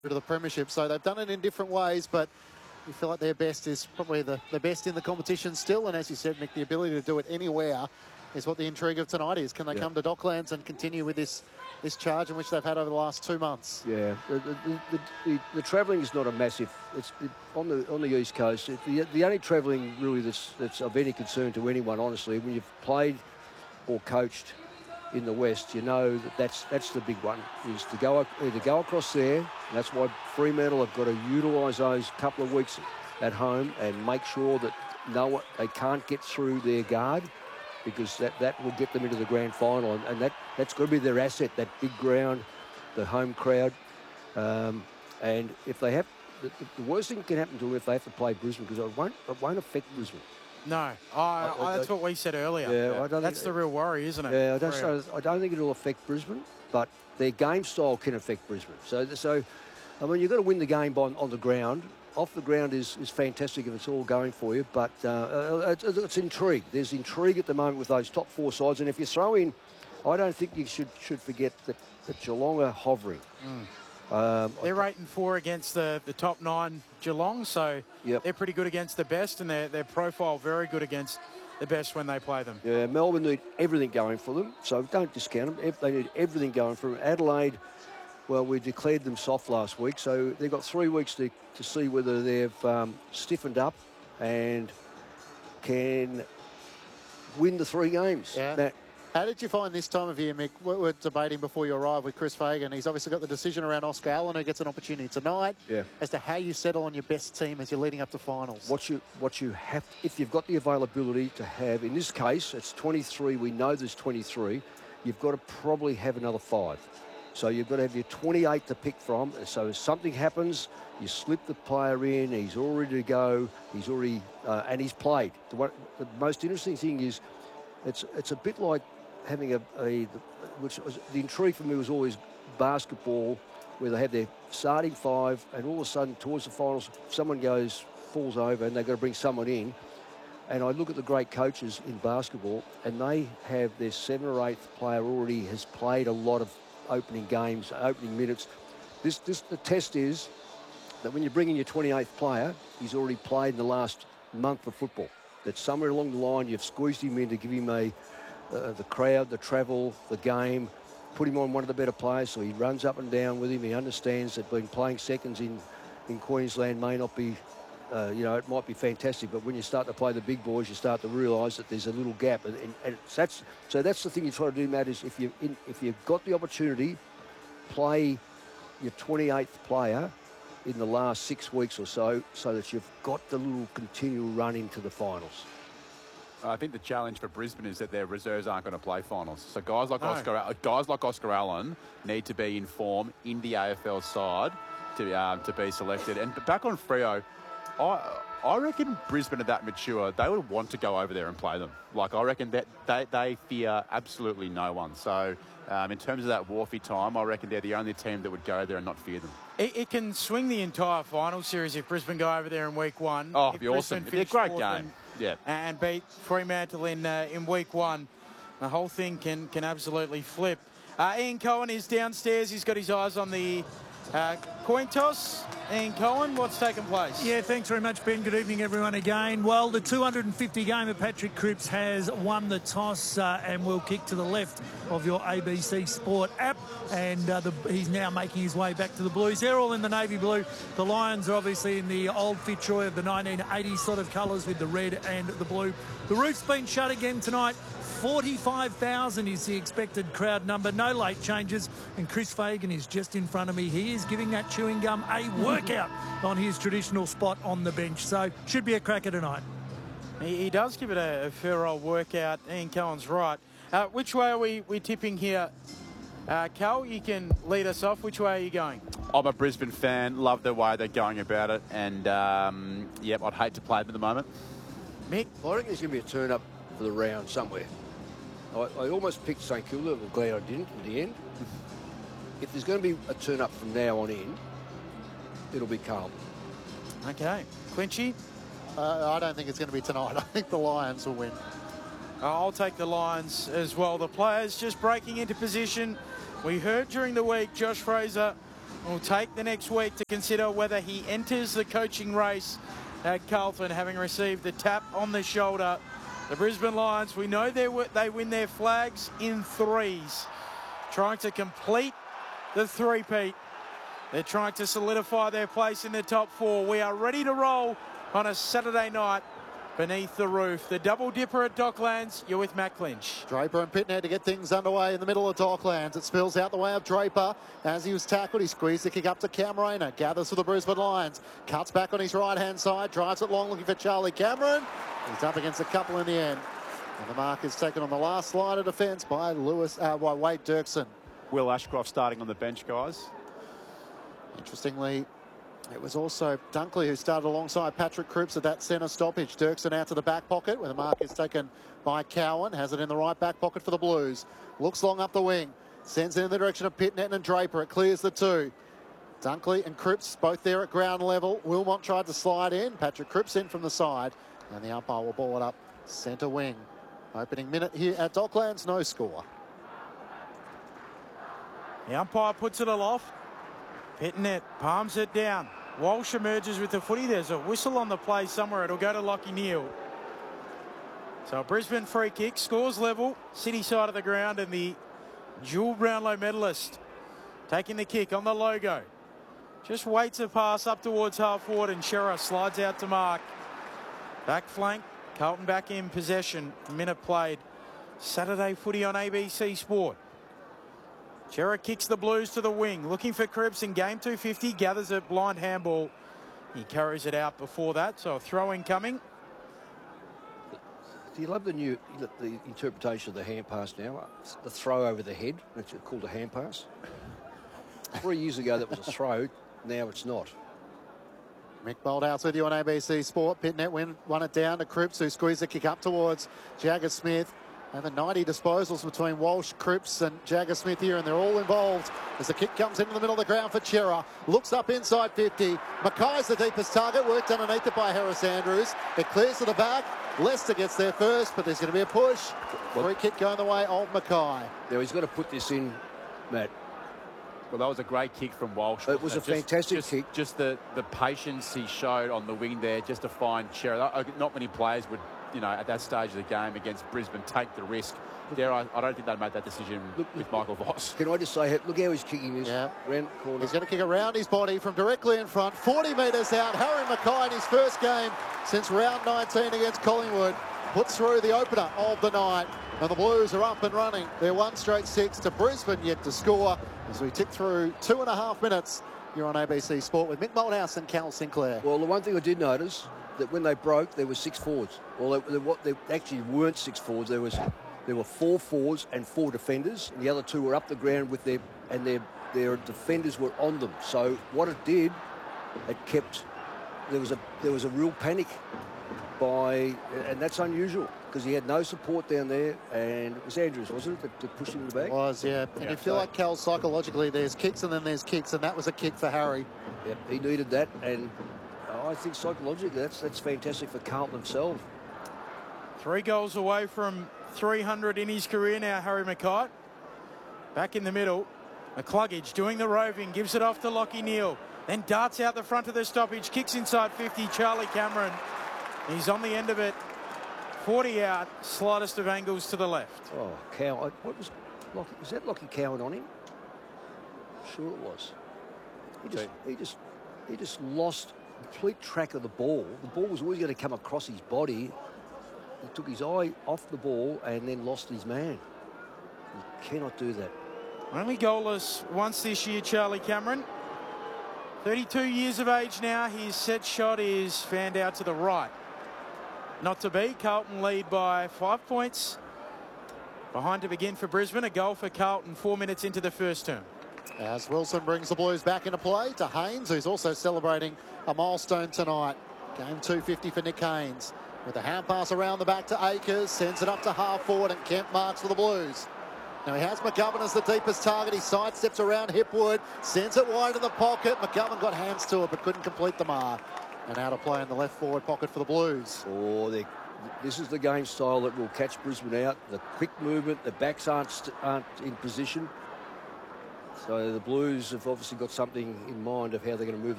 to the premiership. So they've done it in different ways, but you feel like their best is probably the best in the competition still. And as you said, Mick, the ability to do it anywhere is what the intrigue of tonight is. Can they come to Docklands and continue with this charge in which they've had over the last 2 months? Yeah, the travelling is not a massive. It's on the East Coast. The only travelling really that's of any concern to anyone, honestly, when you've played or coached in the West, you know that's the big one, is to either go across there, and that's why Fremantle have got to utilise those couple of weeks at home and make sure that they can't get through their guard, because that will get them into the grand final, and that's got to be their asset, that big ground, the home crowd. And if they have, the worst thing that can happen to them if they have to play Brisbane, because it won't affect Brisbane. No, that's what we said earlier. Yeah, that's the real worry, isn't it? Yeah, I don't think it'll affect Brisbane, but their game style can affect Brisbane. So I mean, you've got to win the game on the ground. Off the ground is fantastic if it's all going for you, but it's intrigue. There's intrigue at the moment with those top 4 sides, and if you throw in, I don't think you should forget that Geelong are hovering. They're 8-4 against the top 9 Geelong, so they're pretty good against the best, and their profile very good against the best when they play them. Yeah, Melbourne need everything going for them, so don't discount them. They need everything going for them. Adelaide, well, we declared them soft last week, so they've got 3 weeks to see whether they've stiffened up and can win the 3 games. Yeah. How did you find this time of year, Mick? We were debating before you arrived with Chris Fagan. He's obviously got the decision around Oscar Allen, who gets an opportunity tonight, as to how you settle on your best team as you're leading up to finals. What you have, if you've got the availability to have, in this case, it's 23. We know there's 23. You've got to probably have another 5. So you've got to have your 28 to pick from. So if something happens, you slip the player in, he's all ready to go, and he's played. The most interesting thing is, it's a bit like having which was the intrigue for me was always basketball, where they have their starting 5, and all of a sudden towards the finals, someone falls over, and they've got to bring someone in. And I look at the great coaches in basketball, and they have their 7th or 8th player already has played a lot of opening games, opening minutes. The test is that when you bring in your 28th player, he's already played in the last month of football. That somewhere along the line you've squeezed him in to give him the crowd, the travel, the game, put him on one of the better players, so he runs up and down with him. He understands that being playing seconds in Queensland may not be, it might be fantastic, but when you start to play the big boys, you start to realise that there's a little gap, and that's the thing you try to do, Matt, is if you've got the opportunity, play your 28th player in the last 6 weeks or so that you've got the little continual run into the finals. I think the challenge for Brisbane is that their reserves aren't going to play finals. So guys like Oscar Allen need to be in form in the AFL side to be selected. And back on Freo, I reckon Brisbane are that mature. They would want to go over there and play them. Like, I reckon that they fear absolutely no one. So in terms of that Wharfie time, I reckon they're the only team that would go there and not fear them. It can swing the entire final series if Brisbane go over there in week 1. Oh, it'd be awesome. It'd be a great game. And beat Fremantle in week 1. The whole thing can absolutely flip. Ian Cohen is downstairs. He's got his eyes on the coin toss. Ian Cohen, what's taken place? Yeah, thanks very much, Ben. Good evening, everyone, again. Well, the 250 gamer Patrick Cripps has won the toss and will kick to the left of your ABC Sport app. And he's now making his way back to the Blues. They're all in the navy blue. The Lions are obviously in the old Fitzroy of the 1980s sort of colours with the red and the blue. The roof's been shut again tonight. 45,000 is the expected crowd number. No late changes. And Chris Fagan is just in front of me. He is giving that chewing gum a workout on his traditional spot on the bench. So should be a cracker tonight. He does give it a fair old workout. Ian Cohen's right. Which way are we tipping here? Cal, you can lead us off. Which way are you going? I'm a Brisbane fan. Love the way they're going about it. And, I'd hate to play them at the moment. Mick? I reckon there's going to be a turn-up for the round somewhere. I almost picked St Kilda. I'm glad I didn't in the end. If there's going to be a turn-up from now on in, it'll be Carlton. Okay. Quincy? I don't think it's going to be tonight. I think the Lions will win. I'll take the Lions as well. The players just breaking into position. We heard during the week Josh Fraser will take the next week to consider whether he enters the coaching race at Carlton, having received the tap on the shoulder. The Brisbane Lions, we know they win their flags in threes, trying to complete the three-peat. They're trying to solidify their place in the top four. We are ready to roll on a Saturday night beneath the roof. The double dipper at Docklands. You're with Matt Clinch. Draper and Pitnet to get things underway in the middle of Docklands. It spills out the way of Draper. As he was tackled, he squeezed the kick up to Cam Rayner. Gathers for the Brisbane Lions. Cuts back on his right-hand side. Drives it long, looking for Charlie Cameron. He's up against a couple in the end. And the mark is taken on the last line of defence by Wade Dirksen. Will Ashcroft starting on the bench, guys. Interestingly, it was also Dunkley who started alongside Patrick Cripps at that centre stoppage. Dirksen out to the back pocket where the mark is taken by Cowan. Has it in the right back pocket for the Blues. Looks long up the wing. Sends it in the direction of Pitnet and Draper. It clears the two. Dunkley and Cripps both there at ground level. Wilmot tried to slide in. Patrick Cripps in from the side. And the umpire will ball it up centre wing. Opening minute here at Docklands. No score. The umpire puts it aloft. Pitnet palms it down. Walsh emerges with the footy. There's a whistle on the play somewhere. It'll go to Lachie Neale. So Brisbane free kick, scores level, city side of the ground, and the dual Brownlow medalist taking the kick on the logo. Just waits a pass up towards half forward, and Shearer slides out to mark. Back flank, Carlton back in possession. A minute played. Saturday footy on ABC Sport. Shearer kicks the Blues to the wing, looking for Cripps in game 250, gathers it, blind handball. He carries it out before that, so a throw-in coming. Do you love the interpretation of the hand pass now? It's the throw over the head. It's called a hand pass. 3 years ago that was a throw, now it's not. Mick Bolthouse with you on ABC Sport. Pitnet won it down to Cripps, who squeezed the kick up towards Jagger Smith. And the 90 disposals between Walsh, Cripps and Jagger Smith here, and they're all involved as the kick comes into the middle of the ground for Chera. Looks up inside 50. Mackay's the deepest target, worked underneath it by Harris Andrews. It clears to the back. Leicester gets there first, but there's going to be a push. Free kick going the way of Mackay. Now he's got to put this in, Matt. Well, that was a great kick from Walsh. It was a fantastic kick. Just the patience he showed on the wing there, just to find Chera. Not many players would, at that stage of the game against Brisbane, take the risk. I don't think they'd make that decision with Michael Voss. Can I just say, look how he's kicking this. Yeah. Round corner. He's going to kick around his body from directly in front. 40 metres out. Harry Mackay in his first game since round 19 against Collingwood puts through the opener of the night. And the Blues are up and running. They're 1 straight 6 to Brisbane yet to score as we tick through 2.5 minutes. You're on ABC Sport with Mick Malthouse and Cal Sinclair. Well, the one thing I did notice, that when they broke, there were 6 forwards. Well, they actually weren't 6 forwards. There were 4 forwards and 4 defenders. And the other 2 were up the ground with their defenders were on them. So what it did, it kept. There was a real panic and that's unusual because he had no support down there, and it was Andrews, wasn't it, that pushed him in the back? It was, yeah. And you feel like, Cal, psychologically, there's kicks and then there's kicks, and that was a kick for Harry. Yep, he needed that, and I think psychologically that's fantastic for Carlton himself. 3 goals away from 300 in his career now, Harry Mackay. Back in the middle, McCluggage doing the roving, gives it off to Lachie Neale, then darts out the front of the stoppage, kicks inside 50, Charlie Cameron. He's on the end of it, 40 out, slightest of angles to the left. Oh, Cowan, was that Lachie Cowan on him? Sure it was. He just lost complete track of the ball. The ball was always going to come across his body. He took his eye off the ball and then lost his man. You cannot do that. Only goalless once this year, Charlie Cameron. 32 years of age now. His set shot is fanned out to the right. Not to be. Carlton lead by 5 points. Behind to begin for Brisbane. A goal for Carlton 4 minutes into the first term. As Wilson brings the Blues back into play to Haynes, who's also celebrating a milestone tonight. Game 250 for Nick Haynes. With a hand pass around the back to Akers. Sends it up to half forward, and Kemp marks for the Blues. Now he has McGovern as the deepest target. He sidesteps around Hipwood. Sends it wide in the pocket. McGovern got hands to it but couldn't complete the mark. And out of play in the left forward pocket for the Blues. Oh, this is the game style that will catch Brisbane out. The quick movement, the backs aren't in position. So the Blues have obviously got something in mind of how they're going to move